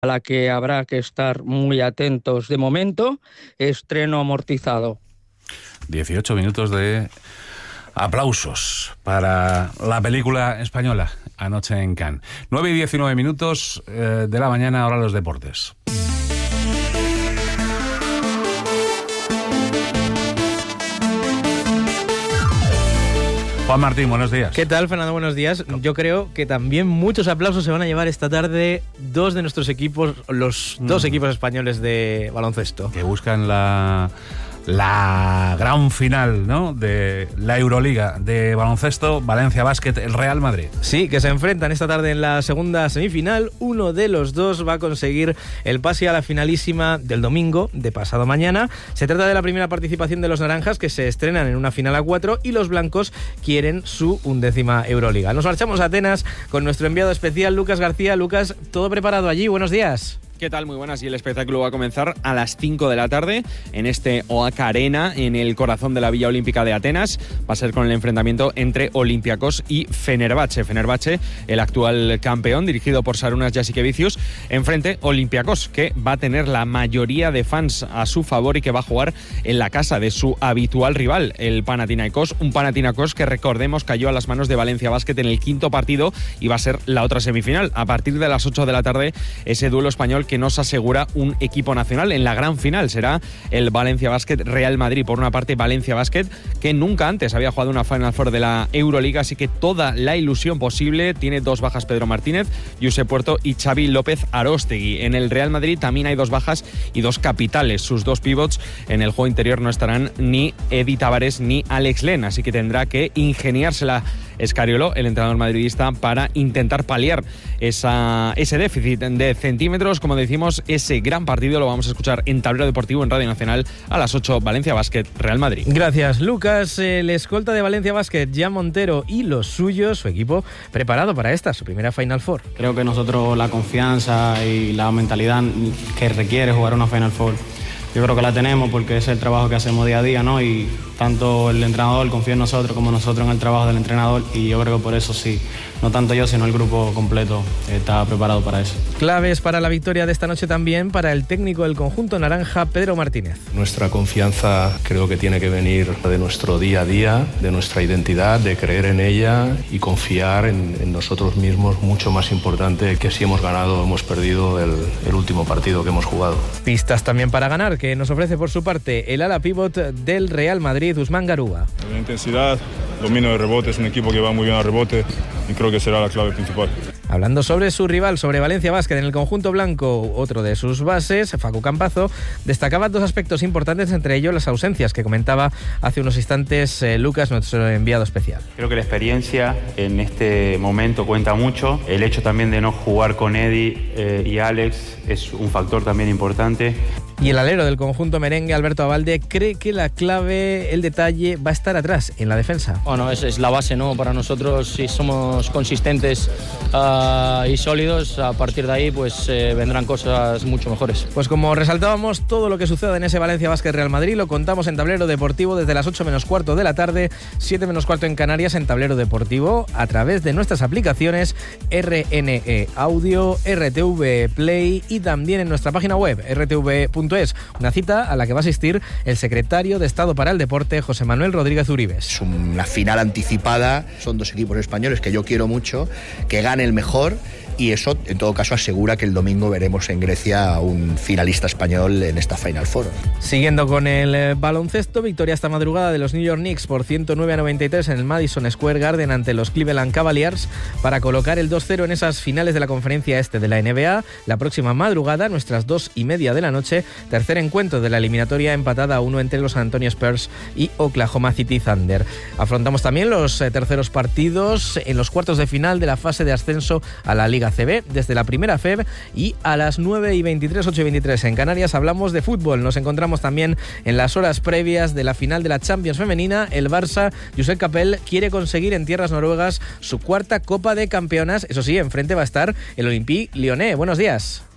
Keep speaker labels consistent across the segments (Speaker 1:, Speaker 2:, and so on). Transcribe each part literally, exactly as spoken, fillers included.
Speaker 1: a la que habrá que estar muy atentos. De momento, estreno amortizado.
Speaker 2: dieciocho minutos de aplausos para la película española anoche en Cannes. nueve y diecinueve minutos eh, de la mañana, ahora los deportes. Juan Martín, buenos días.
Speaker 3: ¿Qué tal, Fernando? Buenos días. Yo creo que también muchos aplausos se van a llevar esta tarde dos de nuestros equipos, los mm. dos equipos españoles de baloncesto.
Speaker 2: Que buscan la... la gran final, ¿no?, de la Euroliga de baloncesto, Valencia Basket, el Real Madrid.
Speaker 3: Sí, que se enfrentan esta tarde en la segunda semifinal. Uno de los dos va a conseguir el pase a la finalísima del domingo, de pasado mañana. Se trata de la primera participación de los naranjas, que se estrenan en una final a cuatro, y los blancos quieren su undécima Euroliga. Nos marchamos a Atenas con nuestro enviado especial, Lucas García. Lucas, ¿todo preparado allí? Buenos días.
Speaker 4: ¿Qué tal? Muy buenas. Y el espectáculo va a comenzar a las cinco de la tarde en este Oaka Arena, en el corazón de la Villa Olímpica de Atenas. Va a ser con el enfrentamiento entre Olympiacos y Fenerbahce. Fenerbahce, el actual campeón, dirigido por Sarunas Jasikevicius, enfrente Olympiacos, que va a tener la mayoría de fans a su favor y que va a jugar en la casa de su habitual rival, el Panathinaikos. Un Panathinaikos que, recordemos, cayó a las manos de Valencia Basket en el quinto partido y va a ser la otra semifinal. A partir de las ocho de la tarde, ese duelo español que nos asegura un equipo nacional. En la gran final será el Valencia Basket Real Madrid. Por una parte, Valencia Basket, que nunca antes había jugado una Final Four de la Euroliga, así que toda la ilusión posible. Tiene dos bajas Pedro Martínez, Josep Puerto y Xavi López Aróstegui. En el Real Madrid también hay dos bajas y dos capitales. Sus dos pivots en el juego interior no estarán ni Edi Tavares ni Alex Len, así que tendrá que ingeniársela Escariolo, el entrenador madridista, para intentar paliar esa, ese déficit de centímetros. Como decimos, ese gran partido lo vamos a escuchar en Tablero Deportivo en Radio Nacional a las ocho, Valencia Basket, Real Madrid.
Speaker 3: Gracias, Lucas. El escolta de Valencia Basket, Jan Montero, y los suyos, su equipo, preparado para esta, su primera Final Four.
Speaker 5: Creo que nosotros la confianza y la mentalidad que requiere jugar una Final Four, yo creo que la tenemos porque es el trabajo que hacemos día a día, ¿no? Y tanto el entrenador confía en nosotros como nosotros en el trabajo del entrenador, y yo creo que por eso sí, no tanto yo sino el grupo completo está preparado para eso.
Speaker 3: Claves para la victoria de esta noche también para el técnico del conjunto naranja, Pedro Martínez.
Speaker 6: Nuestra confianza creo que tiene que venir de nuestro día a día, de nuestra identidad, de creer en ella y confiar en, en nosotros mismos, mucho más importante que si hemos ganado o hemos perdido el, el último partido que hemos jugado.
Speaker 3: Pistas también para ganar, que nos ofrece por su parte el ala pívot del Real Madrid, Usman Garuba.
Speaker 7: La intensidad, dominio de rebote, es un equipo que va muy bien al rebote y creo que será la clave principal.
Speaker 3: Hablando sobre su rival, sobre Valencia Basket en el conjunto blanco, otro de sus bases, Facu Campazo, destacaba dos aspectos importantes, entre ellos las ausencias que comentaba hace unos instantes eh, Lucas, nuestro enviado especial.
Speaker 8: Creo que la experiencia en este momento cuenta mucho. El hecho también de no jugar con Eddie eh, y Alex es un factor también importante.
Speaker 3: Y el alero del conjunto merengue, Alberto Abalde, cree que la clave, el detalle, va a estar atrás, en la defensa.
Speaker 9: Bueno, es, es la base, ¿no? Para nosotros, si somos consistentes uh, y sólidos, a partir de ahí pues eh, vendrán cosas mucho mejores.
Speaker 3: Pues como resaltábamos, todo lo que sucede en ese Valencia Basket Real Madrid lo contamos en Tablero Deportivo desde las ocho menos cuarto de la tarde, siete menos cuarto en Canarias, en Tablero Deportivo, a través de nuestras aplicaciones R N E Audio, R T V Play y también en nuestra página web, r t v punto es. Una cita a la que va a asistir el secretario de Estado para el Deporte, José Manuel Rodríguez Uribes.
Speaker 10: Es una final anticipada, son dos equipos españoles que yo quiero mucho, que gane el mejor, y eso en todo caso asegura que el domingo veremos en Grecia a un finalista español en esta Final Four.
Speaker 3: Siguiendo con el eh, baloncesto, victoria esta madrugada de los New York Knicks por ciento nueve a noventa y tres en el Madison Square Garden ante los Cleveland Cavaliers para colocar el dos cero en esas finales de la conferencia este de la N B A. La próxima madrugada, nuestras dos y media de la noche, tercer encuentro de la eliminatoria empatada a uno entre los San Antonio Spurs y Oklahoma City Thunder. Afrontamos también los eh, terceros partidos en los cuartos de final de la fase de ascenso a la Liga C B desde la primera F E B, y a las nueve y veintitrés, ocho y veintitrés en Canarias hablamos de fútbol. Nos encontramos también en las horas previas de la final de la Champions femenina. El Barça, Josep Capel, quiere conseguir en tierras noruegas su cuarta Copa de Campeonas. Eso sí, enfrente va a estar el Olympique Lyonnais. Buenos días.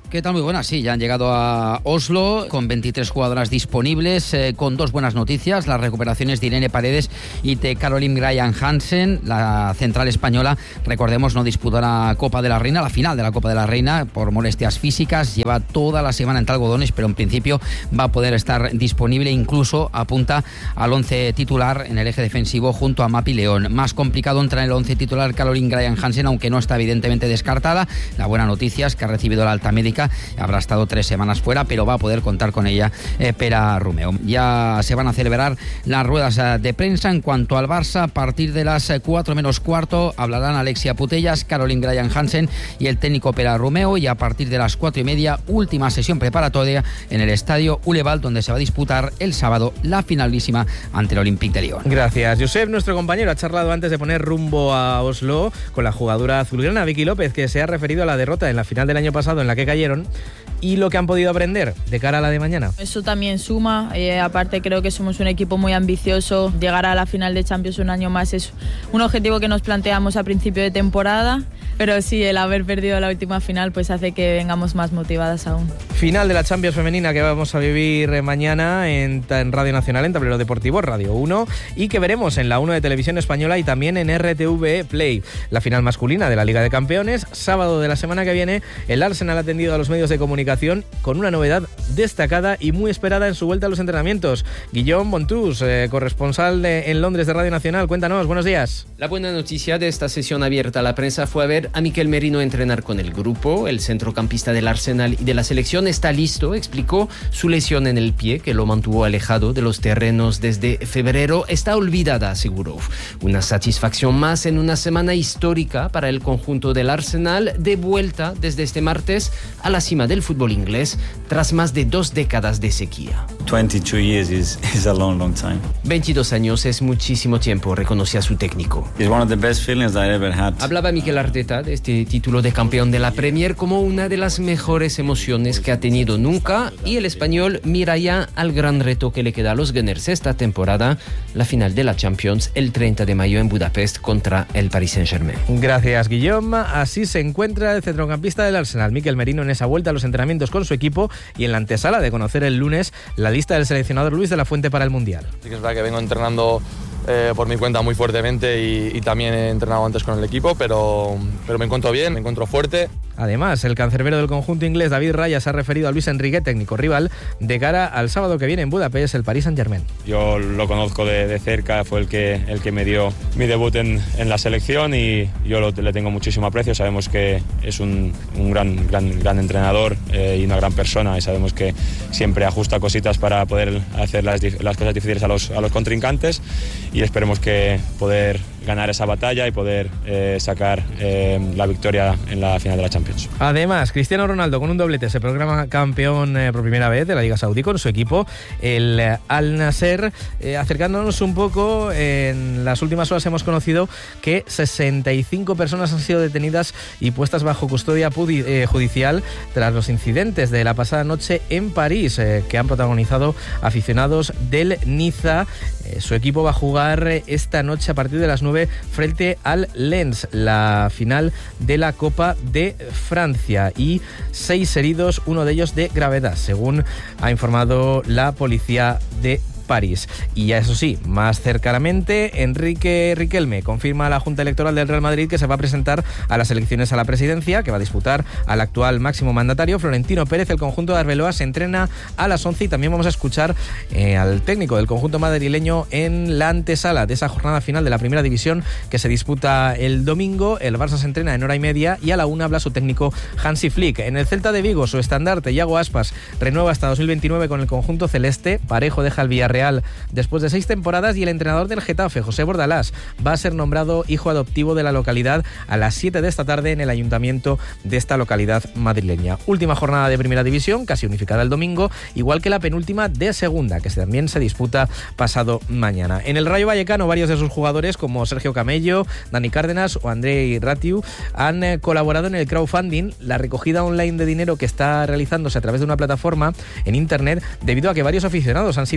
Speaker 11: ¿Qué tal? Muy buenas. Sí, ya han llegado a Oslo con veintitrés jugadoras disponibles, eh, con dos buenas noticias: las recuperaciones de Irene Paredes y de Caroline Graham Hansen. La central española, recordemos, no disputó la Copa de la Reina, la final de la Copa de la Reina, por molestias físicas. Lleva toda la semana entre algodones, pero en principio va a poder estar disponible. Incluso apunta al once titular en el eje defensivo junto a Mapi León. Más complicado entrar en el once titular Caroline Graham Hansen, aunque no está evidentemente descartada. La buena noticia es que ha recibido la alta médica. Habrá estado tres semanas fuera, pero va a poder contar con ella eh, Pera Rumeo. Ya se van a celebrar las ruedas eh, de prensa. En cuanto al Barça, a partir de las cuatro menos cuarto hablarán Alexia Putellas, Caroline Graham Hansen y el técnico Pera Rumeo, y a partir de las cuatro y media, última sesión preparatoria en el estadio Uleval, donde se va a disputar el sábado la finalísima ante el Olympique de Lyon.
Speaker 3: Gracias, Josep. Nuestro compañero ha charlado antes de poner rumbo a Oslo con la jugadora azulgrana Vicky López, que se ha referido a la derrota en la final del año pasado en la que cayeron y lo que han podido aprender de cara a la de mañana.
Speaker 12: Eso también suma, eh, aparte creo que somos un equipo muy ambicioso. Llegar a la final de Champions un año más es un objetivo que nos planteamos a principio de temporada, pero sí, el haber perdido la última final pues hace que vengamos más motivadas aún.
Speaker 3: Final de la Champions femenina que vamos a vivir mañana en, en Radio Nacional, en Tablero Deportivo, Radio uno, y que veremos en la uno de Televisión Española y también en R T V Play. La final masculina de la Liga de Campeones, sábado de la semana que viene. El Arsenal ha atendido a los medios de comunicación con una novedad destacada y muy esperada en su vuelta a los entrenamientos. Guillaume Bontus, eh, corresponsal de, en Londres de Radio Nacional, cuéntanos, buenos días.
Speaker 13: La buena noticia de esta sesión abierta a la prensa fue ver a Mikel Merino entrenar con el grupo. El centrocampista del Arsenal y de la selección está listo, explicó. Su lesión en el pie, que lo mantuvo alejado de los terrenos desde febrero, está olvidada, aseguró. Una satisfacción más en una semana histórica para el conjunto del Arsenal, de vuelta desde este martes a la cima del fútbol inglés tras más de dos décadas de sequía.
Speaker 14: veintidós years is, is a long, long time.
Speaker 13: veintidós años es muchísimo tiempo, reconocía su técnico.
Speaker 14: It's one of the best feelings I ever had.
Speaker 13: Hablaba Mikel Arteta de este título de campeón de la Premier como una de las mejores emociones que ha tenido nunca, y el español mira ya al gran reto que le queda a los Gunners esta temporada, la final de la Champions el treinta de mayo en Budapest contra el Paris Saint-Germain.
Speaker 3: Gracias, Guillaume. Así se encuentra el centrocampista del Arsenal, Mikel Merino, en esa vuelta a los entrenamientos con su equipo y en la antesala de conocer el lunes la lista del seleccionador Luis de la Fuente para el Mundial.
Speaker 15: Sí que es verdad que vengo entrenando eh, por mi cuenta muy fuertemente y, y también he entrenado antes con el equipo, pero, pero me encuentro bien, me encuentro fuerte.
Speaker 3: Además, el cancerbero del conjunto inglés, David Raya, se ha referido a Luis Enrique, técnico rival, de cara al sábado que viene en Budapest, el Paris Saint-Germain.
Speaker 16: Yo lo conozco de, de cerca, fue el que, el que me dio mi debut en, en la selección y yo lo, le tengo muchísimo aprecio. Sabemos que es un, un gran, gran, gran entrenador eh, y una gran persona, y sabemos que siempre ajusta cositas para poder hacer las, las cosas difíciles a los, a los contrincantes, y esperemos que poder ganar esa batalla y poder eh, sacar eh, la victoria en la final de la Champions.
Speaker 3: Además, Cristiano Ronaldo con un doblete se proclama campeón eh, por primera vez de la Liga Saudí con su equipo, el eh, Al Nasser. Eh, acercándonos un poco, en las últimas horas hemos conocido que sesenta y cinco personas han sido detenidas y puestas bajo custodia pudi- eh, judicial tras los incidentes de la pasada noche en París, eh, que han protagonizado aficionados del Niza. Eh, su equipo va a jugar esta noche a partir de las nueve frente al Lens, la final de la Copa de Francia, y seis heridos, uno de ellos de gravedad, según ha informado la policía de París. Y ya eso sí, más cercanamente, Enrique Riquelme confirma a la Junta Electoral del Real Madrid que se va a presentar a las elecciones a la presidencia, que va a disputar al actual máximo mandatario Florentino Pérez. El conjunto de Arbeloa se entrena a las once y también vamos a escuchar eh, al técnico del conjunto madrileño en la antesala de esa jornada final de la Primera División que se disputa el domingo. El Barça se entrena en hora y media y a la una habla su técnico Hansi Flick. En el Celta de Vigo, su estandarte Iago Aspas renueva hasta dos mil veintinueve con el conjunto celeste. Parejo deja el Villarreal Real después de seis temporadas, y el entrenador del Getafe, José Bordalás, va a ser nombrado hijo adoptivo de la localidad a las siete de esta tarde en el ayuntamiento de esta localidad madrileña. Última jornada de Primera División, casi unificada el domingo, igual que la penúltima de Segunda, que también se disputa pasado mañana. En el Rayo Vallecano, varios de sus jugadores, como Sergio Camello, Dani Cárdenas o Andrei Ratiu, han eh, colaborado en el crowdfunding, la recogida online de dinero que está realizándose a través de una plataforma en internet, debido a que varios aficionados han sido estafados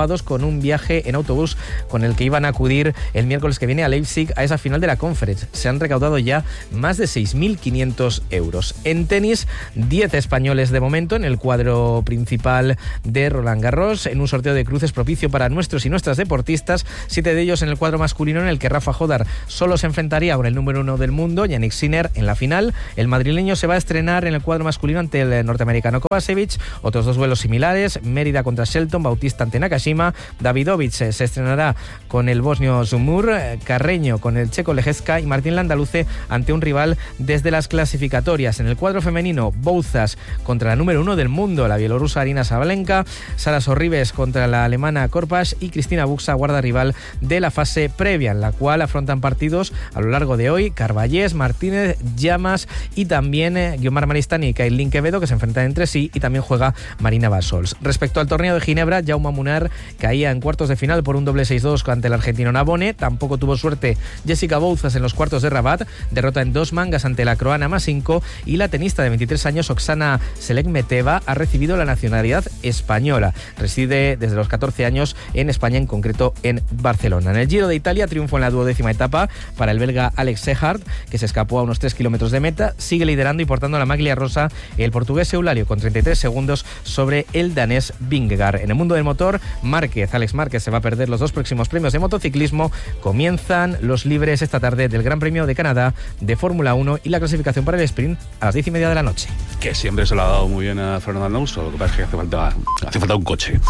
Speaker 3: motivados con un viaje en autobús con el que iban a acudir el miércoles que viene a Leipzig a esa final de la Conference. Se han recaudado ya más de seis mil quinientos euros. En tenis, diez españoles de momento en el cuadro principal de Roland Garros, en un sorteo de cruces propicio para nuestros y nuestras deportistas, siete de ellos en el cuadro masculino, en el que Rafa Jodar solo se enfrentaría con el número uno del mundo, Yannick Sinner, en la final. El madrileño se va a estrenar en el cuadro masculino ante el norteamericano Kovacevic. Otros dos duelos similares, Mérida contra Shelton, Bautista ante Nakashima. Davidovich se estrenará con el bosnio Zumur, Carreño con el checo Lejezka y Martín Landaluce ante un rival desde las clasificatorias. En el cuadro femenino, Bouzas contra la número uno del mundo, la bielorrusa Arina Sabalenka, Sara Sorribes contra la alemana Korpas y Cristina Buxa, guarda rival de la fase previa, en la cual afrontan partidos a lo largo de hoy Carballés, Martínez, Llamas y también eh, Guiomar Maristani y Kailin Quevedo, que se enfrentan entre sí, y también juega Marina Basols. Respecto al torneo de Ginebra, Jaume Munar caía en cuartos de final por un doble seis dos ante el argentino Nabone. Tampoco tuvo suerte Jessica Bouzas en los cuartos de Rabat, derrota en dos mangas ante la croana Masinko, y la tenista de veintitrés años Oksana Selekmeteva ha recibido la nacionalidad española. Reside desde los catorce años en España, en concreto en Barcelona. En el Giro de Italia, triunfo en la duodécima etapa para el belga Alex Sehard, que se escapó a unos tres kilómetros de meta. Sigue liderando y portando la maglia rosa el portugués Eulario con treinta y tres segundos sobre el danés Vingegaard. En el mundo del motor, Márquez, Alex Márquez se va a perder los dos próximos premios de motociclismo. Comienzan los libres esta tarde del Gran Premio de Canadá de Fórmula uno y la clasificación para el sprint a las diez y media de la noche.
Speaker 2: Que siempre se lo ha dado muy bien a Fernando Alonso, lo que pasa es que hace falta, hace falta un coche.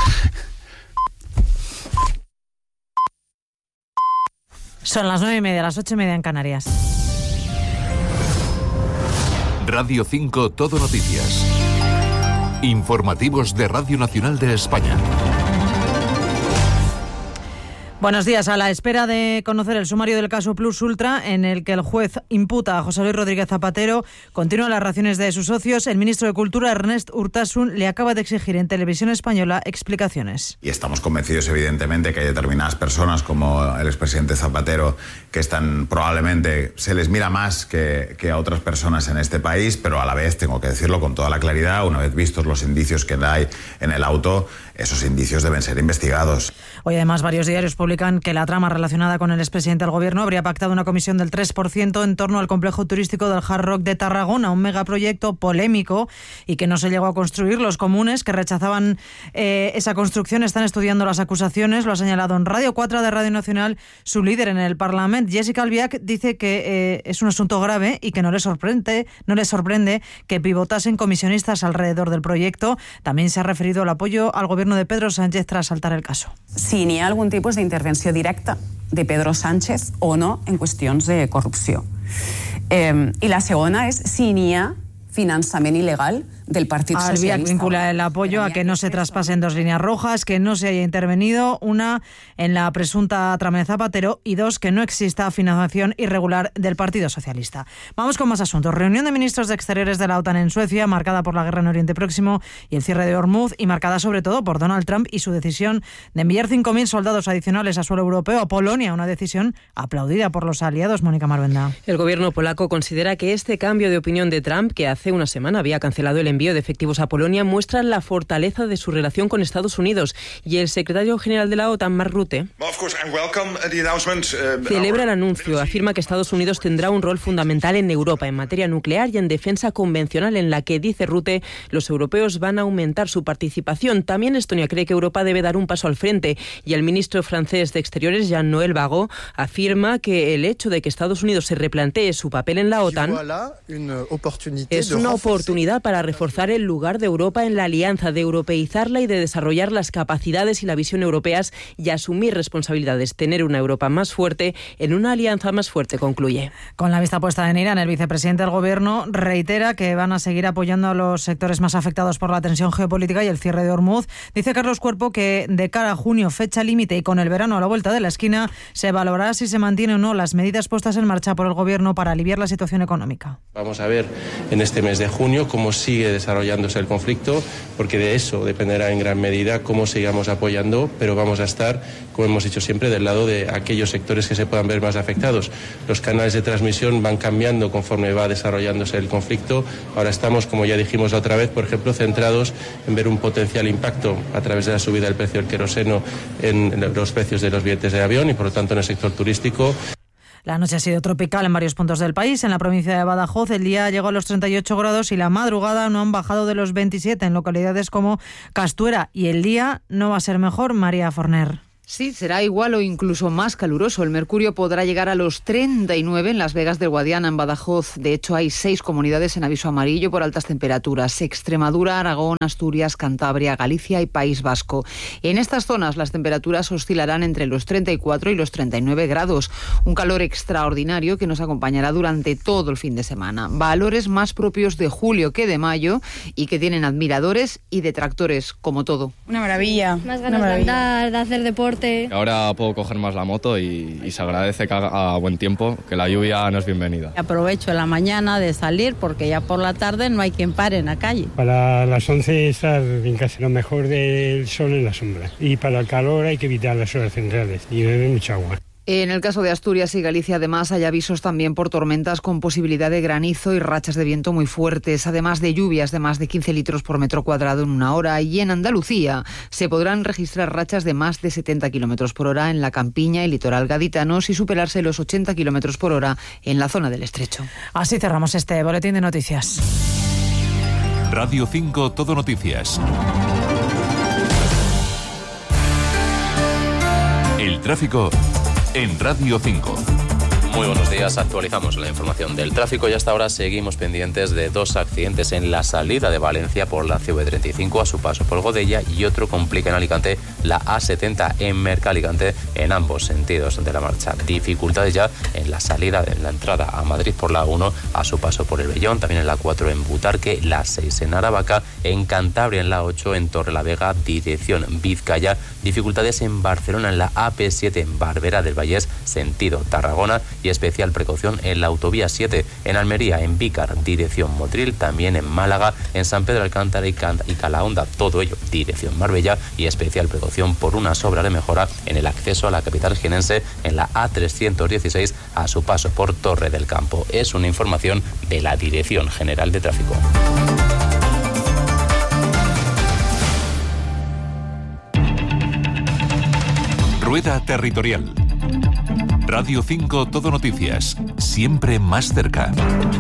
Speaker 17: Son las nueve y media, las ocho y media en Canarias.
Speaker 18: Radio cinco Todo Noticias. Informativos de Radio Nacional de España.
Speaker 17: Buenos días. A la espera de conocer el sumario del caso Plus Ultra, en el que el juez imputa a José Luis Rodríguez Zapatero, continúan las reacciones de sus socios. El ministro de Cultura, Ernest Urtasun, le acaba de exigir en Televisión Española explicaciones.
Speaker 19: Y estamos convencidos, evidentemente, que hay determinadas personas, como el expresidente Zapatero, que están probablemente, se les mira más que, que a otras personas en este país, pero a la vez, tengo que decirlo con toda la claridad, una vez vistos los indicios que hay en el auto, esos indicios deben ser investigados.
Speaker 17: Hoy, además, varios diarios publican que la trama relacionada con el expresidente del Gobierno habría pactado una comisión del tres por ciento en torno al complejo turístico del Hard Rock de Tarragona, un megaproyecto polémico y que no se llegó a construir. Los comunes, que rechazaban eh, esa construcción, están estudiando las acusaciones. Lo ha señalado en Radio cuatro de Radio Nacional su líder en el Parlamento, Jessica Albiach. Dice que eh, es un asunto grave y que no le sorprende, no le sorprende que pivotasen comisionistas alrededor del proyecto. También se ha referido al apoyo al Gobierno de Pedro Sánchez tras saltar el caso.
Speaker 20: Si n'hi ha algun tipus d'intervenció directa de Pedro Sánchez o no en qüestions de corrupció. Eh, I la segona és si n'hi ha finançament il·legal del Partido Socialista.
Speaker 17: Albiach vincula el apoyo a que no se traspasen dos líneas rojas, que no se haya intervenido, una en la presunta trama de Zapatero y dos, que no exista financiación irregular del Partido Socialista. Vamos con más asuntos. Reunión de ministros de Exteriores de la OTAN en Suecia, marcada por la guerra en Oriente Próximo y el cierre de Hormuz, y marcada sobre todo por Donald Trump y su decisión de enviar cinco mil soldados adicionales a suelo europeo, a Polonia, una decisión aplaudida por los aliados. Mónica Marvenda.
Speaker 21: El gobierno polaco considera que este cambio de opinión de Trump, que hace una semana había cancelado el envío de efectivos a Polonia, muestra la fortaleza de su relación con Estados Unidos. Y el secretario general de la OTAN, Mark Rutte, celebra el anuncio. Afirma que Estados Unidos tendrá un rol fundamental en Europa en materia nuclear y en defensa convencional, en la que, dice Rutte, los europeos van a aumentar su participación. También Estonia cree que Europa debe dar un paso al frente, y el ministro francés de Exteriores, Jean-Noël Barrot, afirma que el hecho de que Estados Unidos se replantee su papel en la OTAN es una oportunidad para reforzar el lugar de Europa en la alianza, de europeizarla y de desarrollar las capacidades y la visión europeas y asumir responsabilidades. Tener una Europa más fuerte en una alianza más fuerte, concluye.
Speaker 17: Con la vista puesta en Irán, el vicepresidente del Gobierno reitera que van a seguir apoyando a los sectores más afectados por la tensión geopolítica y el cierre de Hormuz. Dice Carlos Cuerpo que de cara a junio, fecha límite, y con el verano a la vuelta de la esquina, se valorará si se mantienen o no las medidas puestas en marcha por el Gobierno para aliviar la situación económica.
Speaker 22: Vamos a ver en este mes de junio cómo sigue
Speaker 1: desarrollándose el conflicto, porque de eso dependerá en gran medida cómo sigamos apoyando, pero vamos a estar, como hemos dicho siempre, del lado de aquellos sectores que se puedan ver más afectados. Los canales de transmisión van cambiando conforme va desarrollándose el conflicto. Ahora estamos, como ya dijimos la otra vez, por ejemplo, centrados en ver un potencial impacto a través de la subida del precio del queroseno en los precios de los billetes de avión y, por lo tanto, en el sector turístico.
Speaker 17: La noche ha sido tropical en varios puntos del país. En la provincia de Badajoz el día llegó a los treinta y ocho grados y la madrugada no han bajado de los veintisiete en localidades como Castuera. Y el día no va a ser mejor, María Forner.
Speaker 22: Sí, será igual o incluso más caluroso. El mercurio podrá llegar a los treinta y nueve en Las Vegas del Guadiana, en Badajoz. De hecho, hay seis comunidades en aviso amarillo por altas temperaturas: Extremadura, Aragón, Asturias, Cantabria, Galicia y País Vasco. En estas zonas las temperaturas oscilarán entre los treinta y cuatro y los treinta y nueve grados. Un calor extraordinario que nos acompañará durante todo el fin de semana. Valores más propios de julio que de mayo y que tienen admiradores y detractores, como todo.
Speaker 23: Una maravilla.
Speaker 24: Más ganas de andar, de hacer deporte.
Speaker 25: Ahora puedo coger más la moto y, y se agradece que haga buen tiempo, que la lluvia no es bienvenida.
Speaker 26: Aprovecho la mañana de salir porque ya por la tarde no hay quien pare en la calle.
Speaker 27: Para las once estar en casa, lo mejor del sol en la sombra. Y para el calor hay que evitar las horas centrales y beber mucha agua.
Speaker 22: En el caso de Asturias y Galicia, además, hay avisos también por tormentas con posibilidad de granizo y rachas de viento muy fuertes, además de lluvias de más de quince litros por metro cuadrado en una hora. Y en Andalucía se podrán registrar rachas de más de setenta kilómetros por hora en la campiña y litoral gaditanos y superarse los ochenta kilómetros por hora en la zona del Estrecho.
Speaker 17: Así cerramos este boletín de noticias.
Speaker 18: Radio cinco Todo Noticias. El tráfico en Radio cinco.
Speaker 28: Muy buenos días, actualizamos la información del tráfico y hasta ahora seguimos pendientes de dos accidentes en la salida de Valencia por la C V treinta y cinco a su paso por Godella y otro complica en Alicante la A setenta en Merca-Alicante en ambos sentidos de la marcha. Dificultades ya en la salida, en la entrada a Madrid por la A uno a su paso por el Vellón, también en la cuatro en Butarque, la seis en Aravaca, en Cantabria en la ocho en Torrelavega, dirección Vizcaya, dificultades en Barcelona en la A P siete en Barberá del Vallés, sentido Tarragona y especial precaución en la autovía siete en Almería, en Vícar, dirección Motril, también en Málaga, en San Pedro Alcántara y, Can- y Calahonda, todo ello dirección Marbella y especial precaución por unas obras de mejora en el acceso a la capital jienense en la A trescientos dieciséis a su paso por Torre del Campo. Es una información de la Dirección General de Tráfico.
Speaker 18: Rueda Territorial. Radio cinco Todo Noticias, siempre más cerca.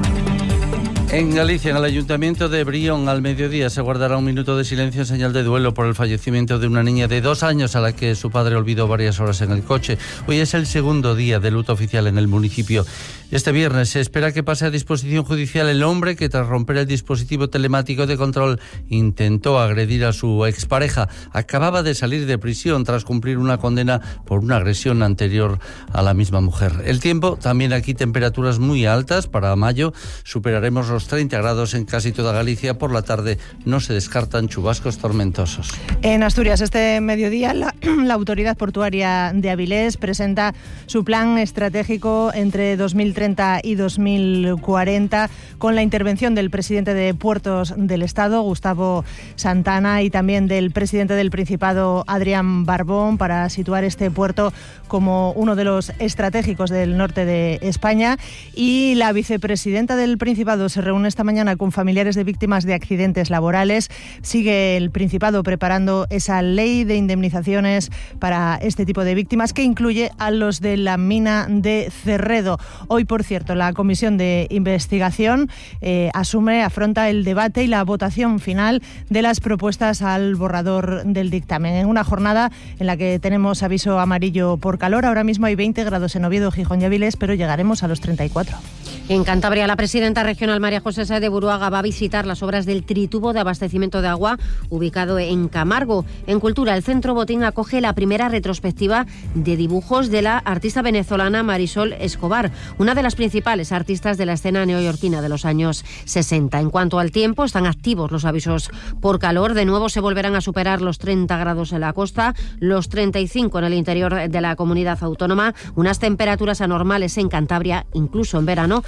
Speaker 29: En Galicia, en el Ayuntamiento de Brión, al mediodía se guardará un minuto de silencio en señal de duelo por el fallecimiento de una niña de dos años a la que su padre olvidó varias horas en el coche. Hoy es el segundo día de luto oficial en el municipio. Este viernes se espera que pase a disposición judicial el hombre que, tras romper el dispositivo telemático de control, intentó agredir a su expareja. Acababa de salir de prisión tras cumplir una condena por una agresión anterior a la misma mujer. El tiempo, también aquí temperaturas muy altas. Para mayo superaremos los treinta grados en casi toda Galicia. Por la tarde no se descartan chubascos tormentosos.
Speaker 30: En Asturias, este mediodía, la, la Autoridad Portuaria de Avilés presenta su plan estratégico entre dos mil treinta y dos mil cuarenta, con la intervención del presidente de Puertos del Estado, Gustavo Santana, y también del presidente del Principado, Adrián Barbón, para situar este puerto como uno de los estratégicos del norte de España. Y la vicepresidenta del Principado se reúne esta mañana con familiares de víctimas de accidentes laborales. Sigue el Principado preparando esa ley de indemnizaciones para este tipo de víctimas, que incluye a los de la mina de Cerredo. Hoy, por cierto, la Comisión de Investigación eh, asume, afronta el debate y la votación final de las propuestas al borrador del dictamen. En una jornada en la que tenemos aviso amarillo por calor. Ahora mismo hay veinte grados en Oviedo, Gijón y Avilés, pero llegaremos a los treinta y cuatro.
Speaker 31: En Cantabria, la presidenta regional María José Sáez de Buruaga va a visitar las obras del tritubo de abastecimiento de agua ubicado en Camargo. En Cultura, el Centro Botín acoge la primera retrospectiva de dibujos de la artista venezolana Marisol Escobar, una de las principales artistas de la escena neoyorquina de los años sesenta. En cuanto al tiempo, están activos los avisos por calor. De nuevo se volverán a superar los treinta grados en la costa, los treinta y cinco en el interior de la comunidad autónoma, unas temperaturas anormales en Cantabria, incluso en verano,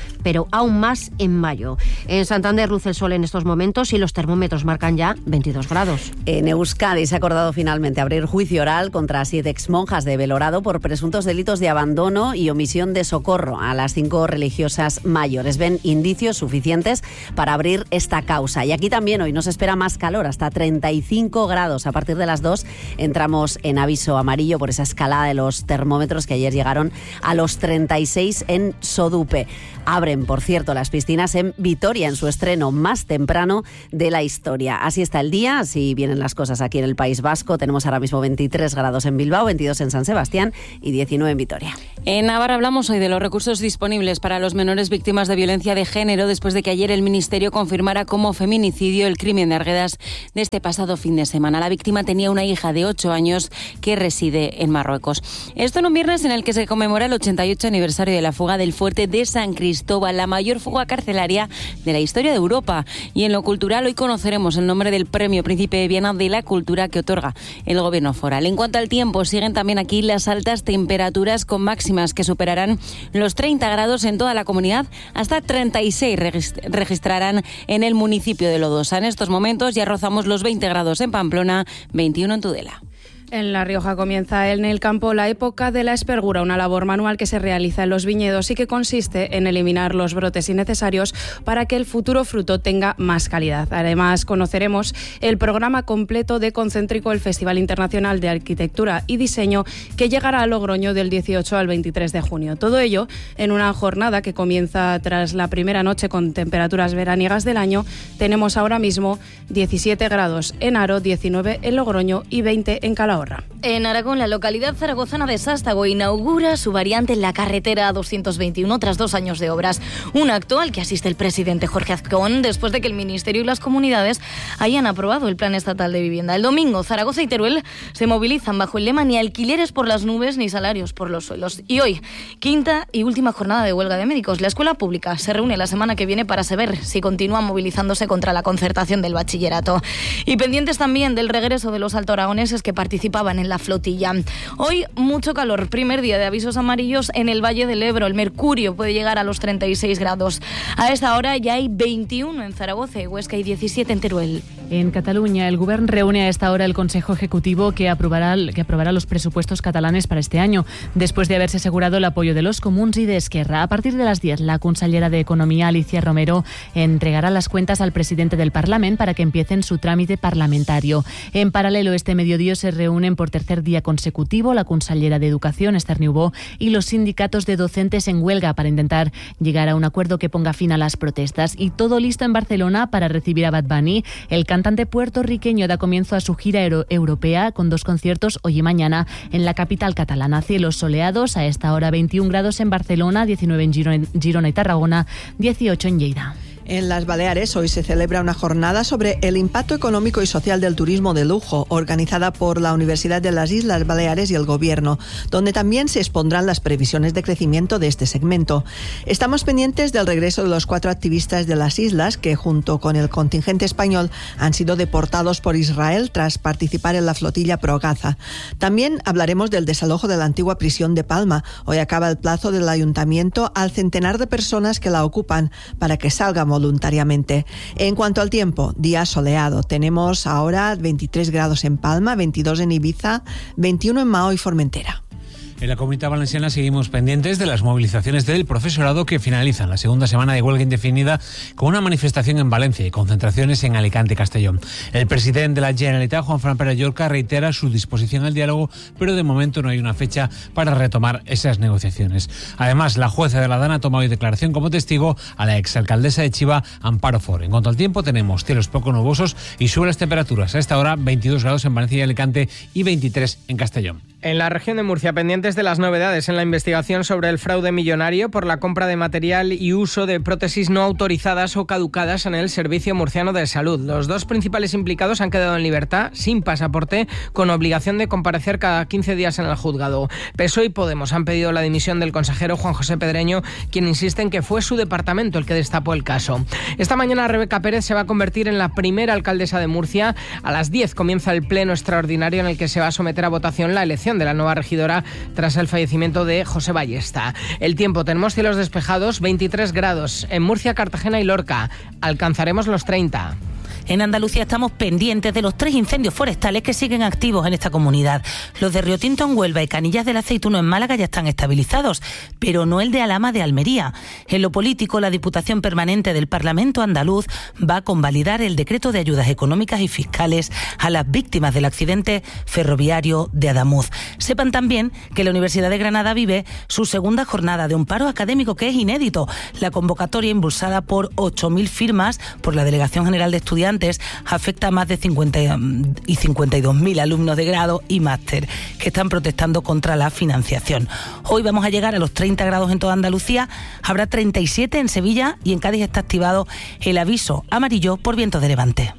Speaker 31: pero aún más en mayo. En Santander luce el sol en estos momentos y los termómetros marcan ya veintidós grados.
Speaker 4: En Euskadi se ha acordado finalmente abrir juicio oral contra siete exmonjas de Belorado por presuntos delitos de abandono y omisión de socorro a las cinco religiosas mayores. Ven indicios suficientes para abrir esta causa. Y aquí también hoy nos espera más calor, hasta treinta y cinco grados. A partir de las dos entramos en aviso amarillo por esa escalada de los termómetros que ayer llegaron a los treinta y seis en Sodupe. Abren, por cierto, las piscinas en Vitoria, en su estreno más temprano de la historia. Así está el día, así vienen las cosas aquí en el País Vasco. Tenemos ahora mismo veintitrés grados en Bilbao, veintidós en San Sebastián y diecinueve en Vitoria.
Speaker 5: En Navarra hablamos hoy de los recursos disponibles para los menores víctimas de violencia de género después de que ayer el Ministerio confirmara como feminicidio el crimen de Arguedas de este pasado fin de semana. La víctima tenía una hija de ocho años que reside en Marruecos. Esto en un viernes en el que se conmemora el ochenta y ocho aniversario de la fuga del fuerte de San Cristóbal, la mayor fuga carcelaria de la historia de Europa. Y en lo cultural hoy conoceremos el nombre del Premio Príncipe de Viana de la Cultura que otorga el Gobierno foral. En cuanto al tiempo, siguen también aquí las altas temperaturas con máximas que superarán los treinta grados en toda la comunidad, hasta treinta y seis registrarán en el municipio de Lodosa. En estos momentos ya rozamos los veinte grados en Pamplona, veintiuno en Tudela.
Speaker 6: En La Rioja comienza en el campo la época de la espergura, una labor manual que se realiza en los viñedos y que consiste en eliminar los brotes innecesarios para que el futuro fruto tenga más calidad. Además, conoceremos el programa completo de Concéntrico, el Festival Internacional de Arquitectura y Diseño, que llegará a Logroño del dieciocho al veintitrés de junio. Todo ello en una jornada que comienza tras la primera noche con temperaturas veraniegas del año. Tenemos ahora mismo diecisiete grados en Haro, diecinueve en Logroño y veinte en Calahorra.
Speaker 7: En Aragón, la localidad zaragozana de Sástago inaugura su variante en la carretera doscientos veintiuno tras dos años de obras. Un acto al que asiste el presidente Jorge Azcón después de que el Ministerio y las comunidades hayan aprobado el Plan Estatal de Vivienda. El domingo, Zaragoza y Teruel se movilizan bajo el lema ni alquileres por las nubes ni salarios por los suelos. Y hoy, quinta y última jornada de huelga de médicos. La escuela pública se reúne la semana que viene para saber si continúa movilizándose contra la concertación del bachillerato. Y pendientes también del regreso de los altoaragoneses que participan en la flotilla. Hoy mucho calor, primer día de avisos amarillos en el Valle del Ebro. El mercurio puede llegar a los treinta y seis grados. A esta hora ya hay veintiuno en Zaragoza y Huesca y diecisiete en Teruel.
Speaker 8: En Cataluña, el Govern reúne a esta hora el Consejo Ejecutivo que aprobará, que aprobará los presupuestos catalanes para este año, después de haberse asegurado el apoyo de los comuns y de Esquerra. A partir de las diez, la consellera de Economía, Alicia Romero, entregará las cuentas al presidente del Parlamento para que empiecen su trámite parlamentario. En paralelo, este mediodía se reúnen por tercer día consecutivo la consellera de Educación, Esther Niubó, y los sindicatos de docentes en huelga para intentar llegar a un acuerdo que ponga fin a las protestas. Y todo listo en Barcelona para recibir a Bad Bunny. El cantante puertorriqueño da comienzo a su gira euro- europea con dos conciertos hoy y mañana en la capital catalana. Cielos soleados, a esta hora veintiún grados en Barcelona, diecinueve en Girona, Girona y Tarragona, dieciocho en Lleida.
Speaker 9: En las Baleares hoy se celebra una jornada sobre el impacto económico y social del turismo de lujo, organizada por la Universidad de las Islas Baleares y el Gobierno, donde también se expondrán las previsiones de crecimiento de este segmento. Estamos pendientes del regreso de los cuatro activistas de las islas que, junto con el contingente español, han sido deportados por Israel tras participar en la flotilla pro Gaza. También hablaremos del desalojo de la antigua prisión de Palma. Hoy acaba el plazo del ayuntamiento al centenar de personas que la ocupan para que salgan voluntariamente. En cuanto al tiempo, día soleado. Tenemos ahora veintitrés grados en Palma, veintidós en Ibiza, veintiuno en Mahó y Formentera.
Speaker 2: En la Comunidad Valenciana seguimos pendientes de las movilizaciones del profesorado que finalizan la segunda semana de huelga indefinida con una manifestación en Valencia y concentraciones en Alicante y Castellón. El presidente de la Generalitat, Juan Fran Pérez Llorca, reitera su disposición al diálogo, pero de momento no hay una fecha para retomar esas negociaciones. Además, la jueza de la Dana toma hoy declaración como testigo a la exalcaldesa de Chiva, Amparo For. En cuanto al tiempo, tenemos cielos poco nubosos y suben las temperaturas. A esta hora, veintidós grados en Valencia y Alicante y veintitrés en Castellón.
Speaker 3: En la región de Murcia, pendientes de las novedades en la investigación sobre el fraude millonario por la compra de material y uso de prótesis no autorizadas o caducadas en el Servicio Murciano de Salud. Los dos principales implicados han quedado en libertad, sin pasaporte, con obligación de comparecer cada quince días en el juzgado. P S O E y Podemos han pedido la dimisión del consejero Juan José Pedreño, quien insiste en que fue su departamento el que destapó el caso. Esta mañana Rebeca Pérez se va a convertir en la primera alcaldesa de Murcia. A las diez comienza el pleno extraordinario en el que se va a someter a votación la elección de la nueva regidora tras
Speaker 10: tras el fallecimiento de José Ballesta. El tiempo, tenemos cielos despejados, veintitrés grados. En Murcia, Cartagena y Lorca alcanzaremos los treinta.
Speaker 11: En Andalucía estamos pendientes de los tres incendios forestales que siguen activos en esta comunidad. Los de Río Tinto en Huelva y Canillas del Aceituno en Málaga ya están estabilizados, pero no el de Alhama de Almería. En lo político, la Diputación Permanente del Parlamento andaluz va a convalidar el decreto de ayudas económicas y fiscales a las víctimas del accidente ferroviario de Adamuz. Sepan también que la Universidad de Granada vive su segunda jornada de un paro académico que es inédito. La convocatoria, impulsada por ocho mil firmas por la Delegación General de Estudiantes, afecta a más de cincuenta y cincuenta y dos mil alumnos de grado y máster que están protestando contra la financiación. Hoy vamos a llegar a los treinta grados en toda Andalucía, habrá treinta y siete en Sevilla y en Cádiz está activado el aviso amarillo por vientos de levante.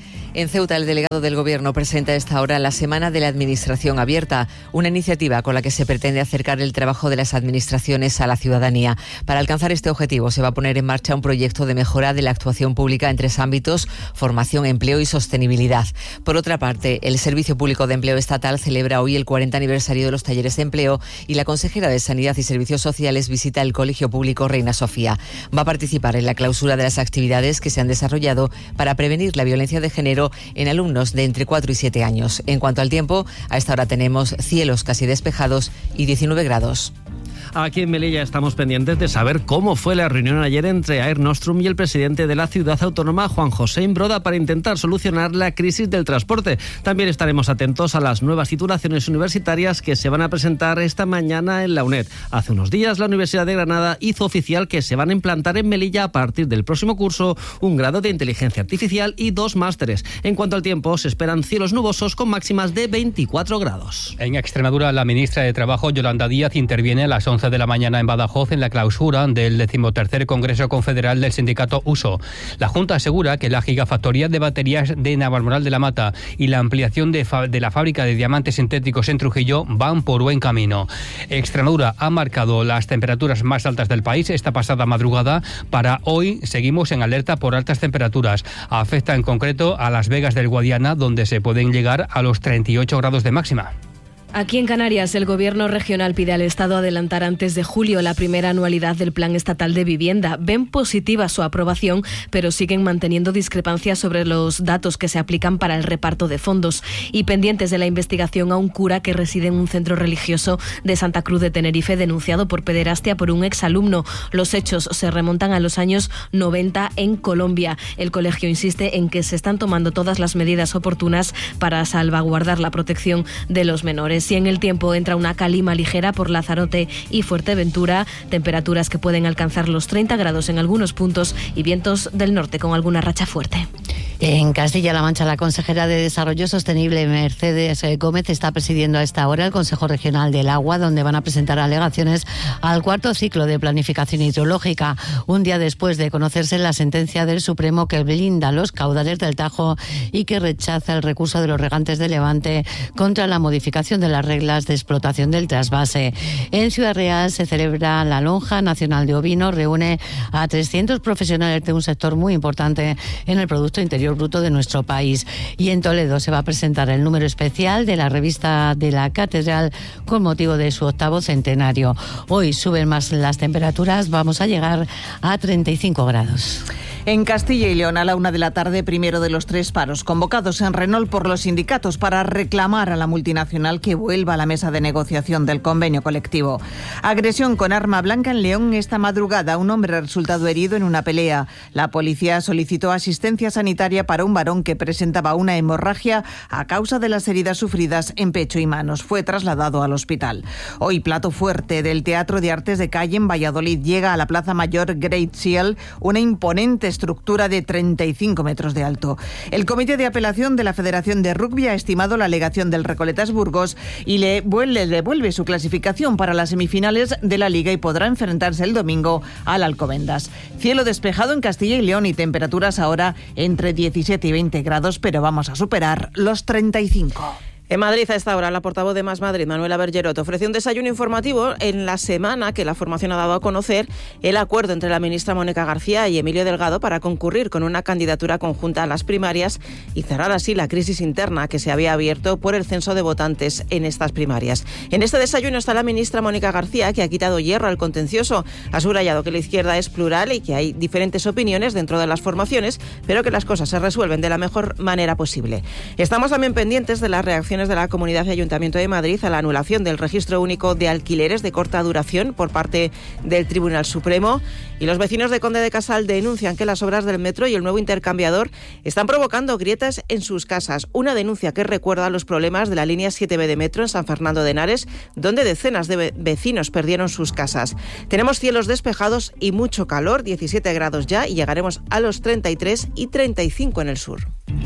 Speaker 12: En Ceuta, el delegado del Gobierno presenta a esta hora la Semana de la Administración Abierta, una iniciativa con la que se pretende acercar el trabajo de las administraciones a la ciudadanía. Para alcanzar este objetivo se va a poner en marcha un proyecto de mejora de la actuación pública en tres ámbitos: formación, empleo y sostenibilidad. Por otra parte, el Servicio Público de Empleo Estatal celebra hoy el cuarenta aniversario de los talleres de empleo y la consejera de Sanidad y Servicios Sociales visita el Colegio Público Reina Sofía. Va a participar en la clausura de las actividades que se han desarrollado para prevenir la violencia de género en alumnos de entre cuatro y siete años. En cuanto al tiempo, a esta hora tenemos cielos casi despejados y diecinueve grados.
Speaker 13: Aquí en Melilla estamos pendientes de saber cómo fue la reunión ayer entre Air Nostrum y el presidente de la ciudad autónoma, Juan José Imbroda, para intentar solucionar la crisis del transporte. También estaremos atentos a las nuevas titulaciones universitarias que se van a presentar esta mañana en la UNED. Hace unos días la Universidad de Granada hizo oficial que se van a implantar en Melilla a partir del próximo curso un grado de inteligencia artificial y dos másteres. En cuanto al tiempo, se esperan cielos nubosos con máximas de veinticuatro grados.
Speaker 14: En Extremadura, la ministra de Trabajo, Yolanda Díaz, interviene a las once de la mañana en Badajoz en la clausura del decimotercer Congreso Confederal del sindicato Uso. La Junta asegura que la gigafactoría de baterías de Navalmoral de la Mata y la ampliación de, fa- de la fábrica de diamantes sintéticos en Trujillo van por buen camino. Extremadura ha marcado las temperaturas más altas del país esta pasada madrugada. Para hoy seguimos en alerta por altas temperaturas. Afecta en concreto a Las Vegas del Guadiana, donde se pueden llegar a los treinta y ocho grados de máxima.
Speaker 15: Aquí en Canarias, el Gobierno regional pide al Estado adelantar antes de julio la primera anualidad del Plan Estatal de Vivienda. Ven positiva su aprobación, pero siguen manteniendo discrepancias sobre los datos que se aplican para el reparto de fondos y pendientes de la investigación a un cura que reside en un centro religioso de Santa Cruz de Tenerife, denunciado por pederastia por un exalumno. Los hechos se remontan a los años noventa en Colombia. El colegio insiste en que se están tomando todas las medidas oportunas para salvaguardar la protección de los menores. Y en el tiempo entra una calima ligera por Lanzarote y Fuerteventura, temperaturas que pueden alcanzar los treinta grados en algunos puntos y vientos del norte con alguna racha fuerte.
Speaker 31: En Castilla-La Mancha, la consejera de Desarrollo Sostenible, Mercedes Gómez, está presidiendo a esta hora el Consejo Regional del Agua, donde van a presentar alegaciones al cuarto ciclo de planificación hidrológica, un día después de conocerse la sentencia del Supremo que blinda los caudales del Tajo y que rechaza el recurso de los regantes de Levante contra la modificación de las reglas de explotación del trasvase. En Ciudad Real se celebra la Lonja Nacional de Ovinos, reúne a trescientos profesionales de un sector muy importante en el Producto Interior Bruto de nuestro país. Y en Toledo se va a presentar el número especial de la revista de la Catedral con motivo de su octavo centenario. Hoy suben más las temperaturas, vamos a llegar a treinta y cinco grados.
Speaker 16: En Castilla y León, a la una de la tarde, primero de los tres paros convocados en Renault por los sindicatos para reclamar a la multinacional que vuelva a la mesa de negociación del convenio colectivo. Agresión con arma blanca en León esta madrugada. Un hombre ha resultado herido en una pelea. La policía solicitó asistencia sanitaria para un varón que presentaba una hemorragia a causa de las heridas sufridas en pecho y manos. Fue trasladado al hospital. Hoy, plato fuerte del Teatro de Artes de Calle en Valladolid. Llega a la Plaza Mayor Great Seal una imponente estructura de treinta y cinco metros de alto. El Comité de Apelación de la Federación de Rugby ha estimado la alegación del Recoletas Burgos y le, le devuelve su clasificación para las semifinales de la Liga y podrá enfrentarse el domingo al Alcobendas. Cielo despejado en Castilla y León y temperaturas ahora entre diecisiete y veinte grados, pero vamos a superar los treinta y cinco.
Speaker 1: En Madrid, a esta hora, la portavoz de Más Madrid, Manuela Bergerot, ofreció un desayuno informativo en la semana que la formación ha dado a conocer el acuerdo entre la ministra Mónica García y Emilio Delgado para concurrir con una candidatura conjunta a las primarias y cerrar así la crisis interna que se había abierto por el censo de votantes en estas primarias. En este desayuno está la ministra Mónica García, que ha quitado hierro al contencioso. Ha subrayado que la izquierda es plural y que hay diferentes opiniones dentro de las formaciones, pero que las cosas se resuelven de la mejor manera posible. Estamos también pendientes de las reacciones de la Comunidad y Ayuntamiento de Madrid a la anulación del registro único de alquileres de corta duración por parte del Tribunal Supremo, y los vecinos de Conde de Casal denuncian que las obras del metro y el nuevo intercambiador están provocando grietas en sus casas. Una denuncia que recuerda los problemas de la línea siete be de metro en San Fernando de Henares, donde decenas de vecinos perdieron sus casas. Tenemos cielos despejados y mucho calor, diecisiete grados ya, y llegaremos a los treinta y tres y treinta y cinco en el sur.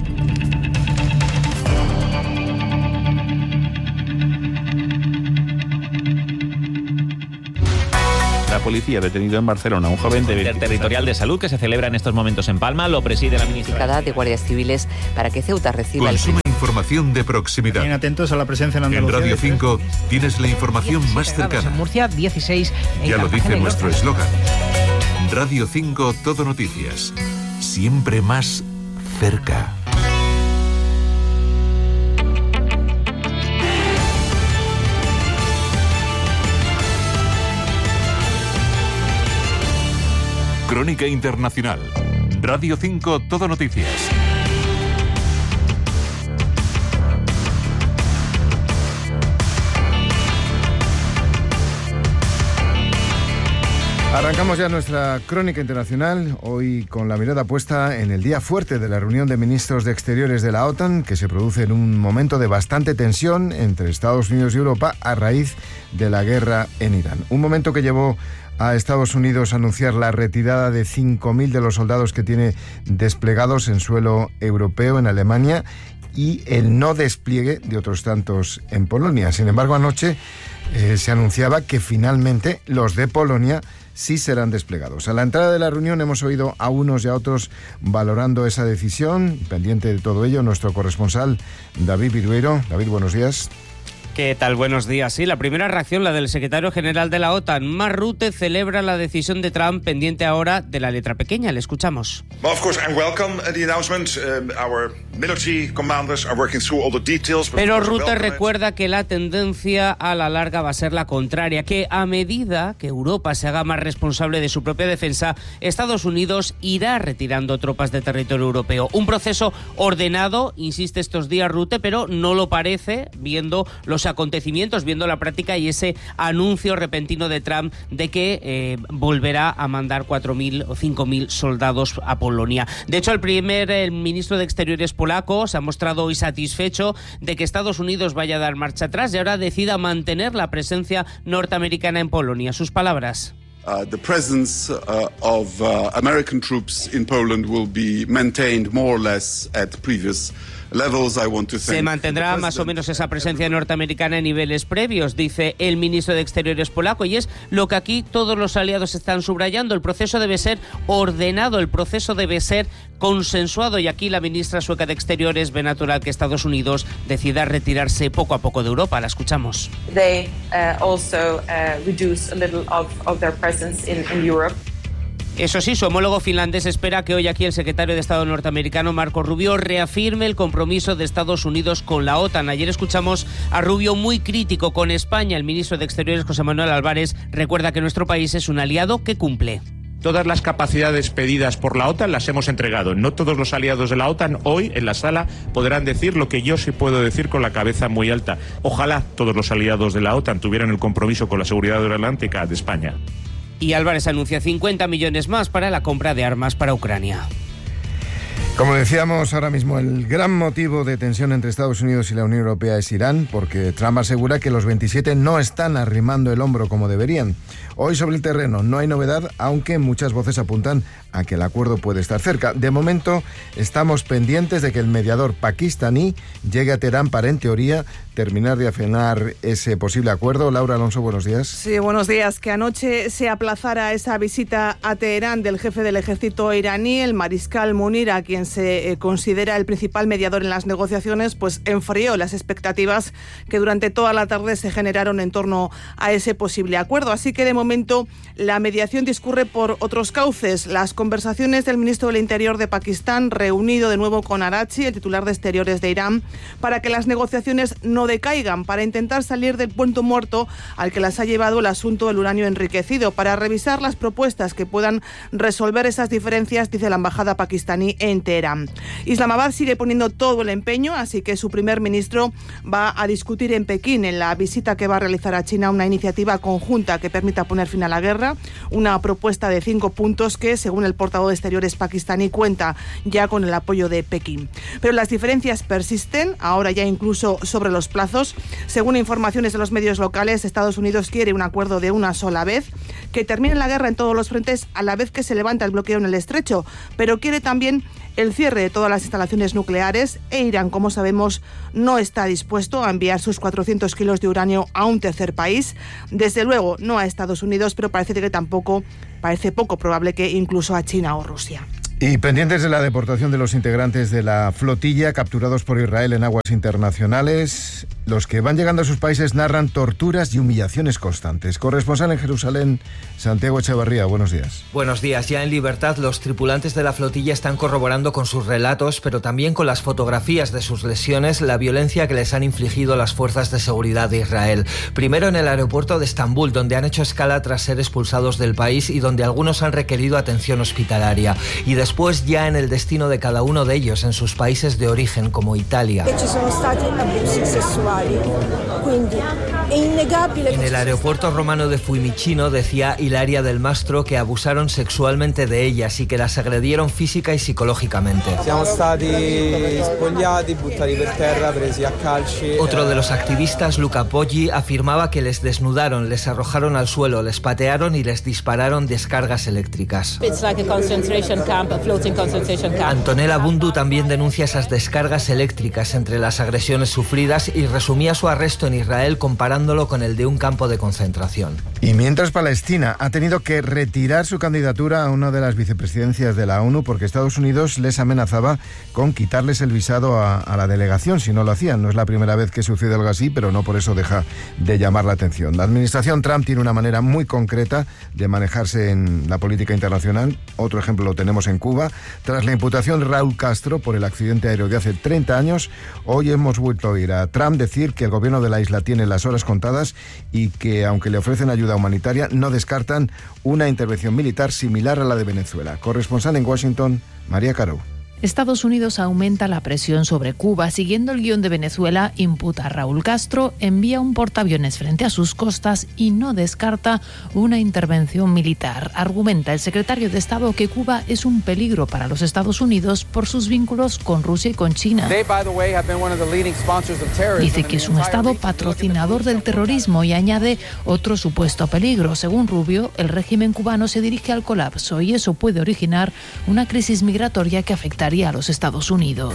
Speaker 17: La policía ha detenido en Barcelona a un joven de Interterritorial de Salud que se celebra en estos momentos en Palma. Lo preside la ministra
Speaker 12: de Guardias Civiles para que Ceuta reciba
Speaker 18: Consume
Speaker 12: el...
Speaker 18: información de proximidad.
Speaker 19: Bien atentos a la presencia en Andalucía.
Speaker 18: En Radio cinco tienes la información más cercana.
Speaker 10: En Murcia, dieciséis. En
Speaker 18: ya lo dice
Speaker 10: Cartagena,
Speaker 18: nuestro eslogan. Radio cinco Todo Noticias. Siempre más cerca. Crónica Internacional. Radio cinco Todo Noticias.
Speaker 20: Arrancamos ya nuestra crónica internacional, hoy con la mirada puesta en el día fuerte de la reunión de ministros de Exteriores de la OTAN, que se produce en un momento de bastante tensión entre Estados Unidos y Europa a raíz de la guerra en Irán. Un momento que llevó a Estados Unidos a anunciar la retirada de cinco mil de los soldados que tiene desplegados en suelo europeo, en Alemania, y el no despliegue de otros tantos en Polonia. Sin embargo, anoche eh, se anunciaba que finalmente los de Polonia sí serán desplegados. A la entrada de la reunión hemos oído a unos y a otros valorando esa decisión. Pendiente de todo ello, nuestro corresponsal David Viruero. David, buenos días.
Speaker 21: ¿Qué tal? Buenos días. Sí, la primera reacción, la del secretario general de la OTAN, Mark Rutte, celebra la decisión de Trump, pendiente ahora de la letra pequeña. Le escuchamos. Pero Rutte recuerda que la tendencia a la larga va a ser la contraria, que a medida que Europa se haga más responsable de su propia defensa, Estados Unidos irá retirando tropas de territorio europeo. Un proceso ordenado, insiste estos días Rutte, pero no lo parece, viendo los acontecimientos, viendo la práctica y ese anuncio repentino de Trump de que eh, volverá a mandar cuatro mil o cinco mil soldados a Polonia. De hecho, el primer el ministro de Exteriores polaco se ha mostrado hoy satisfecho de que Estados Unidos vaya a dar marcha atrás y ahora decida mantener la presencia norteamericana en Polonia. Sus palabras.
Speaker 22: Uh, the presence uh, of uh, American troops in Poland will be maintained more or less at previous levels. I want to thank
Speaker 21: Se mantendrá más o menos esa presencia norteamericana en niveles previos, dice el ministro de Exteriores polaco, y es lo que aquí todos los aliados están subrayando. El proceso debe ser ordenado, el proceso debe ser consensuado, y aquí la ministra sueca de Exteriores ve natural que Estados Unidos decida retirarse poco a poco de Europa. La escuchamos.
Speaker 23: They uh, also uh, reduce a little of, of their presence in, in Europe.
Speaker 21: Eso sí, su homólogo finlandés espera que hoy aquí el secretario de Estado norteamericano Marco Rubio reafirme el compromiso de Estados Unidos con la OTAN. Ayer escuchamos a Rubio muy crítico con España. El ministro de Exteriores, José Manuel Álvarez, recuerda que nuestro país es un aliado que cumple.
Speaker 24: Todas las capacidades pedidas por la OTAN las hemos entregado. No todos los aliados de la OTAN hoy en la sala podrán decir lo que yo sí puedo decir con la cabeza muy alta. Ojalá todos los aliados de la OTAN tuvieran el compromiso con la seguridad aeronáutica de España.
Speaker 21: Y Álvarez anuncia cincuenta millones más para la compra de armas para Ucrania.
Speaker 20: Como decíamos, ahora mismo el gran motivo de tensión entre Estados Unidos y la Unión Europea es Irán, porque Trump asegura que los veintisiete no están arrimando el hombro como deberían. Hoy sobre el terreno no hay novedad, aunque muchas voces apuntan a que el acuerdo puede estar cerca. De momento estamos pendientes de que el mediador pakistaní llegue a Teherán para, en teoría, terminar de afinar ese posible acuerdo. Laura Alonso, buenos días.
Speaker 25: Sí, buenos días. Que anoche se aplazara esa visita a Teherán del jefe del ejército iraní, el mariscal Munir, a quien quien se eh, considera el principal mediador en las negociaciones, pues enfrió las expectativas que durante toda la tarde se generaron en torno a ese posible acuerdo. Así que de momento la mediación discurre por otros cauces. Las conversaciones del ministro del Interior de Pakistán, reunido de nuevo con Araghchi, el titular de Exteriores de Irán, para que las negociaciones no decaigan, para intentar salir del punto muerto al que las ha llevado el asunto del uranio enriquecido, para revisar las propuestas que puedan resolver esas diferencias, dice la embajada pakistaní en Teherán. Islamabad sigue poniendo todo el empeño, así que su primer ministro va a discutir en Pekín, en la visita que va a realizar a China, una iniciativa conjunta que permita poner fin a la guerra, una propuesta de cinco puntos que, según el portavoz de Exteriores pakistaní, cuenta ya con el apoyo de Pekín. Pero las diferencias persisten, ahora ya incluso sobre los plazos. Según informaciones de los medios locales, Estados Unidos quiere un acuerdo de una sola vez, que termine la guerra en todos los frentes a la vez que se levanta el bloqueo en el estrecho, pero quiere también el cierre de todas las instalaciones nucleares, e Irán, como sabemos, no está dispuesto a enviar sus cuatrocientos kilos de uranio a un tercer país. Desde luego no a Estados Unidos, pero parece que tampoco, parece poco probable que incluso a China o Rusia.
Speaker 20: Y pendientes de la deportación de los integrantes de la flotilla capturados por Israel en aguas internacionales, los que van llegando a sus países narran torturas y humillaciones constantes. Corresponsal en Jerusalén, Santiago Echevarría, buenos días.
Speaker 4: Buenos días. Ya en libertad, los tripulantes de la flotilla están corroborando con sus relatos, pero también con las fotografías de sus lesiones, la violencia que les han infligido las fuerzas de seguridad de Israel. Primero en el aeropuerto de Estambul, donde han hecho escala tras ser expulsados del país y donde algunos han requerido atención hospitalaria. Y después Después ya en el destino de cada uno de ellos, en sus países de origen, como Italia. En el aeropuerto romano de Fiumicino decía Ilaria del Mastro que abusaron sexualmente de ellas y que las agredieron física y psicológicamente. Otro de los activistas, Luca Poggi, afirmaba que les desnudaron, les arrojaron al suelo, les patearon y les dispararon descargas eléctricas. Antonella Bundu también denuncia esas descargas eléctricas entre las agresiones sufridas y resumía su arresto en Israel comparándolo con el de un campo de concentración.
Speaker 20: Y mientras Palestina ha tenido que retirar su candidatura a una de las vicepresidencias de la ONU porque Estados Unidos les amenazaba con quitarles el visado a, a la delegación si no lo hacían. No es la primera vez que sucede algo así, pero no por eso deja de llamar la atención. La administración Trump tiene una manera muy concreta de manejarse en la política internacional. Otro ejemplo lo tenemos en Cuba. Tras la imputación de Raúl Castro por el accidente aéreo de hace treinta años, hoy hemos vuelto a oír a Trump decir que el gobierno de la isla tiene las horas contadas y que, aunque le ofrecen ayuda humanitaria, no descartan una intervención militar similar a la de Venezuela. Corresponsal en Washington, María Caro.
Speaker 5: Estados Unidos aumenta la presión sobre Cuba. Siguiendo el guión de Venezuela, imputa a Raúl Castro, envía un portaaviones frente a sus costas y no descarta una intervención militar. Argumenta el secretario de Estado que Cuba es un peligro para los Estados Unidos por sus vínculos con Rusia y con China. Dice que es un Estado patrocinador del terrorismo y añade otro supuesto peligro. Según Rubio, el régimen cubano se dirige al colapso y eso puede originar una crisis migratoria que afectaría a los Estados Unidos.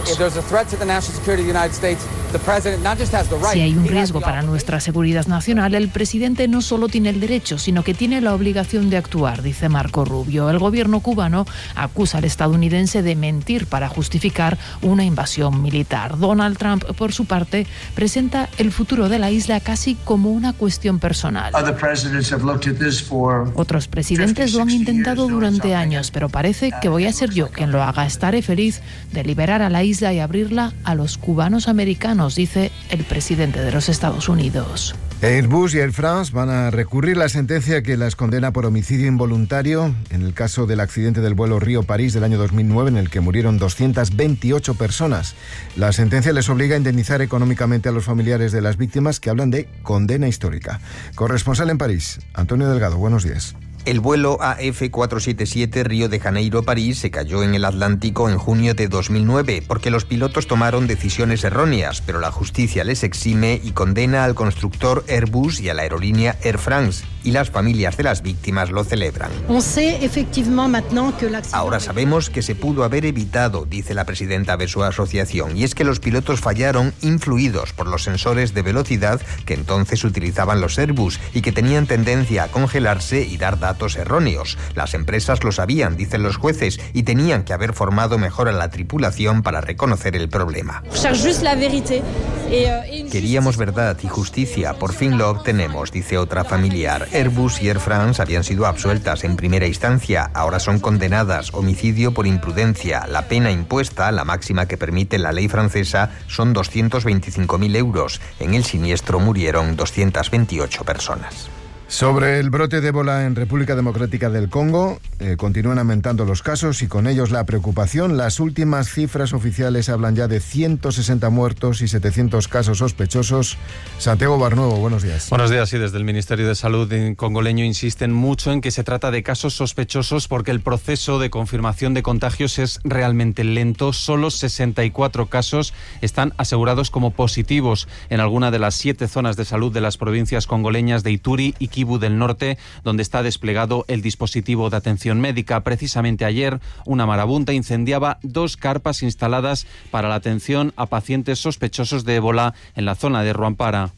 Speaker 5: Si hay un riesgo para nuestra seguridad nacional, el presidente no solo tiene el derecho, sino que tiene la obligación de actuar, dice Marco Rubio. El gobierno cubano acusa al estadounidense de mentir para justificar una invasión militar. Donald Trump, por su parte, presenta el futuro de la isla casi como una cuestión personal. Otros presidentes lo han intentado durante años, pero parece que voy a ser yo quien lo haga. Estaré feliz de liberar a la isla y abrirla a los cubanos americanos, dice el presidente de los Estados Unidos.
Speaker 20: Airbus y Air France van a recurrir la sentencia que las condena por homicidio involuntario en el caso del accidente del vuelo Río-París del año dos mil nueve en el que murieron doscientas veintiocho personas. La sentencia les obliga a indemnizar económicamente a los familiares de las víctimas, que hablan de condena histórica. Corresponsal en París, Antonio Delgado, buenos días.
Speaker 6: El vuelo A F cuatrocientos setenta y siete Río de Janeiro-París se cayó en el Atlántico en junio de dos mil nueve porque los pilotos tomaron decisiones erróneas, pero la justicia les exime y condena al constructor Airbus y a la aerolínea Air France, y las familias de las víctimas lo celebran. Ahora sabemos que se pudo haber evitado, dice la presidenta de su asociación, y es que los pilotos fallaron influidos por los sensores de velocidad que entonces utilizaban los Airbus y que tenían tendencia a congelarse y dar datos datos erróneos. Las empresas lo sabían, dicen los jueces, y tenían que haber formado mejor a la tripulación para reconocer el problema. Queríamos verdad y justicia, por fin lo obtenemos, dice otra familiar. Airbus y Air France habían sido absueltas en primera instancia, ahora son condenadas, homicidio por imprudencia. La pena impuesta, la máxima que permite la ley francesa, son doscientos veinticinco mil euros. En el siniestro murieron doscientas veintiocho personas.
Speaker 20: Sobre el brote de ébola en República Democrática del Congo, eh, continúan aumentando los casos y con ellos la preocupación. Las últimas cifras oficiales hablan ya de ciento sesenta muertos y setecientos casos sospechosos. Santiago Barnuevo, buenos días.
Speaker 2: Buenos días, y desde el Ministerio de Salud congoleño insisten mucho en que se trata de casos sospechosos porque el proceso de confirmación de contagios es realmente lento. Solo sesenta y cuatro casos están asegurados como positivos en alguna de las siete zonas de salud de las provincias congoleñas de Ituri y Kivu del Norte, donde está desplegado el dispositivo de atención médica. Precisamente ayer, una marabunta incendiaba dos carpas instaladas para la atención a pacientes sospechosos de ébola en la zona de Rwampara.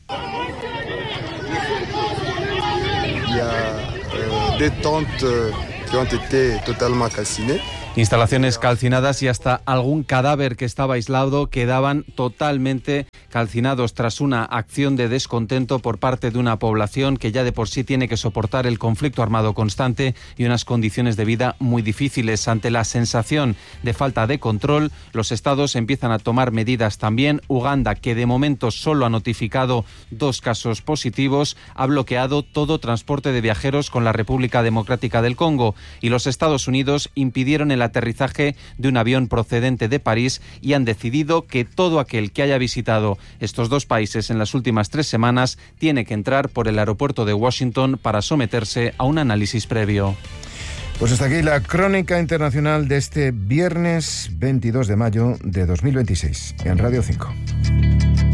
Speaker 3: Il y a euh, des tentes qui ont été totalement calcinées.
Speaker 2: Instalaciones calcinadas y hasta algún cadáver que estaba aislado quedaban totalmente calcinados tras una acción de descontento por parte de una población que ya de por sí tiene que soportar el conflicto armado constante y unas condiciones de vida muy difíciles. Ante la sensación de falta de control, los estados empiezan a tomar medidas también. Uganda, que de momento solo ha notificado dos casos positivos, ha bloqueado todo transporte de viajeros con la República Democrática del Congo, y los Estados Unidos impidieron el aterrizaje de un avión procedente de París y han decidido que todo aquel que haya visitado estos dos países en las últimas tres semanas tiene que entrar por el aeropuerto de Washington para someterse a un análisis previo.
Speaker 20: Pues hasta aquí la crónica internacional de este viernes veintidós de mayo de dos mil veintiséis en Radio cinco.